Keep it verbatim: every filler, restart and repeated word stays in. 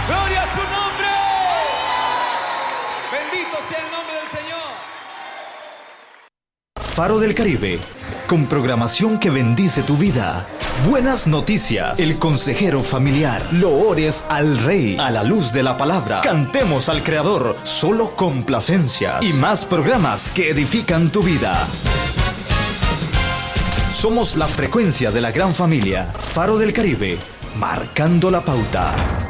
¡Gloria a su nombre! ¡Bendito sea el nombre del Señor! Faro del Caribe, con programación que bendice tu vida. Buenas noticias, el consejero familiar, loores al Rey, a la luz de la palabra, cantemos al Creador, solo complacencias y más programas que edifican tu vida. Somos la frecuencia de la gran familia. Faro del Caribe, marcando la pauta.